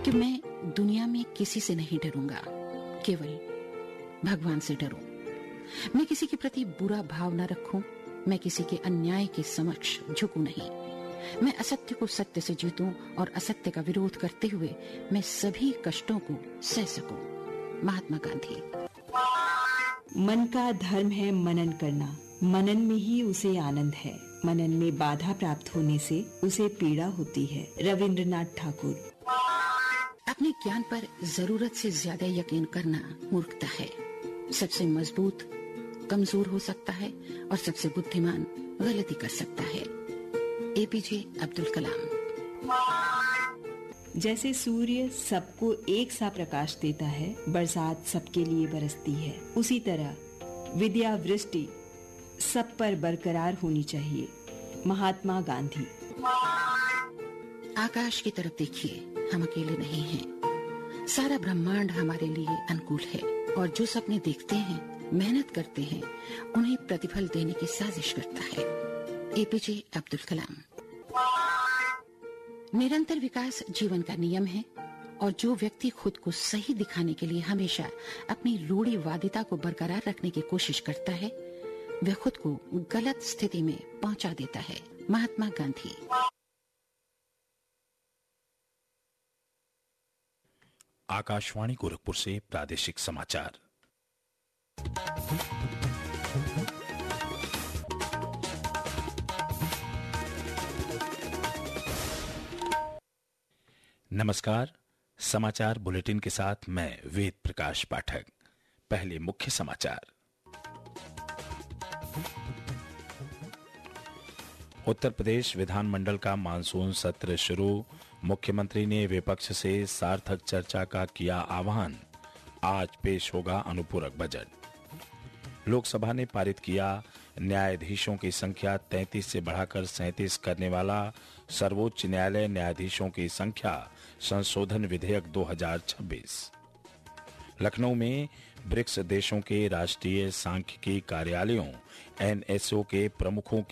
कि मैं दुनिया में किसी से नहीं डरूंगा, केवल भगवान से डरूं। मैं किसी के प्रति बुरा भाव न रखूं, मैं किसी के अन्याय के समक्ष झुकूं नहीं। मैं असत्य को सत्य से जीतूं और असत्य का विरोध करते हुए मैं सभी कष्टों को सह सकूं। महात्मा गांधी। मन का धर्म है मनन करना, मनन में ही उसे आनंद है, मनन में बाधा प्राप्त होने से उसे पीड़ा होती है। रविंद्रनाथ ठाकुर। अपने ज्ञान पर जरूरत से ज्यादा यकीन करना मूर्खता है। सबसे मजबूत कमजोर हो सकता है और सबसे बुद्धिमान गलती कर सकता है। एपीजे अब्दुल कलाम। जैसे सूर्य सबको एक सा प्रकाश देता है, बरसात सबके लिए बरसती है, उसी तरह विद्या वृष्टि सब पर बरकरार होनी चाहिए। महात्मा गांधी। आकाश की तरफ देखिए, हम अकेले नहीं हैं। सारा ब्रह्मांड हमारे लिए अनुकूल है और जो सपने देखते हैं, मेहनत करते हैं, उन्हें प्रतिफल देने की साजिश करता है। एपीजे अब्दुल कलाम। निरंतर विकास जीवन का नियम है और जो व्यक्ति खुद को सही दिखाने के लिए हमेशा अपनी रूढ़िवादिता को बरकरार रखने की कोशिश करता है, वह खुद को गलत स्थिति में पहुंचा देता है। महात्मा गांधी। आकाशवाणी गोरखपुर से प्रादेशिक समाचार। नमस्कार। समाचार बुलेटिन के साथ मैं वेद प्रकाश पाठक। पहले मुख्य समाचार। उत्तर प्रदेश विधानमंडल का मानसून सत्र शुरू, मुख्यमंत्री ने विपक्ष से सार्थक चर्चा का किया आह्वान। आज पेश होगा अनुपूरक बजट। लोकसभा ने पारित किया न्यायाधीशों की संख्या 33 से बढ़ाकर 37 करने वाला सर्वोच्च न्यायालय न्यायाधीशों की संख्या संशोधन विधेयक 2026। लखनऊ में ब्रिक्स देशों के राष्ट्रीय सांख्यिकी कार्यालयों (NSO) के प्रमुखों